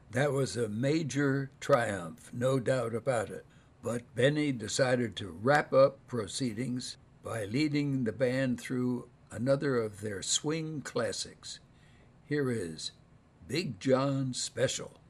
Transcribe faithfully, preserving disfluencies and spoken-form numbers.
That was a major triumph, no doubt about it. But Benny decided to wrap up proceedings by leading the band through another of their swing classics. Here is Big John Special.